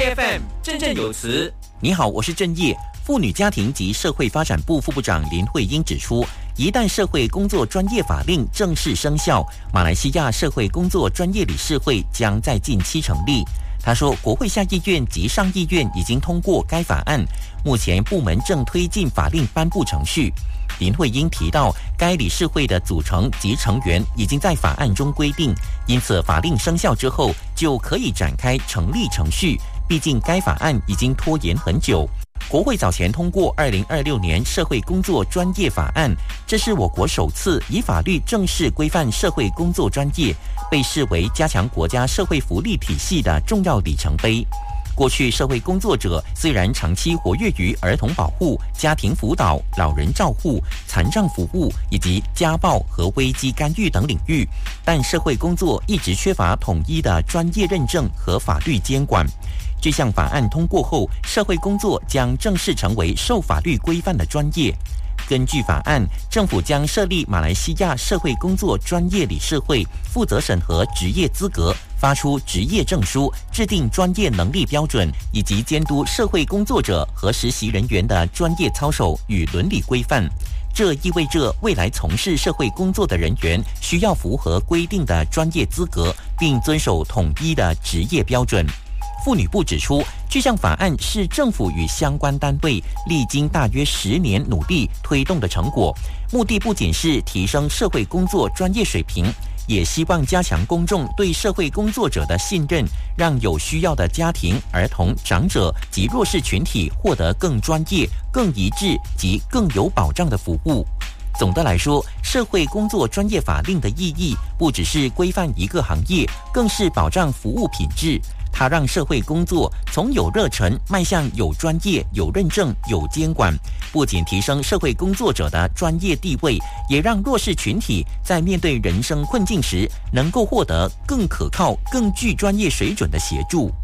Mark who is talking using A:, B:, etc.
A: IFM 振振有词。
B: 你好，我是郑业。妇女家庭及社会发展部副部长林慧英指出，一旦社会工作专业法令正式生效，马来西亚社会工作专业理事会将在近期成立。他说，国会下议院及上议院已经通过该法案，目前部门正推进法令颁布程序。林慧英提到，该理事会的组成及成员已经在法案中规定，因此法令生效之后就可以展开成立程序。毕竟该法案已经拖延很久。国会早前通过2026年社会工作专业法案，这是我国首次以法律正式规范社会工作专业，被视为加强国家社会福利体系的重要里程碑。过去社会工作者虽然长期活跃于儿童保护、家庭辅导、老人照护、残障服务以及家暴和危机干预等领域，但社会工作一直缺乏统一的专业认证和法律监管。这项法案通过后，社会工作将正式成为受法律规范的专业。根据法案，政府将设立马来西亚社会工作专业理事会，负责审核职业资格、发出职业证书、制定专业能力标准，以及监督社会工作者和实习人员的专业操守与伦理规范。这意味着未来从事社会工作的人员需要符合规定的专业资格，并遵守统一的职业标准。妇女部指出，这项法案是政府与相关单位历经大约10年努力推动的成果，目的不仅是提升社会工作专业水平，也希望加强公众对社会工作者的信任，让有需要的家庭、儿童、长者及弱势群体获得更专业、更一致及更有保障的服务。总的来说，社会工作专业法令的意义不只是规范一个行业，更是保障服务品质。它让社会工作从有热忱迈向有专业、有认证、有监管，不仅提升社会工作者的专业地位，也让弱势群体在面对人生困境时能够获得更可靠、更具专业水准的协助。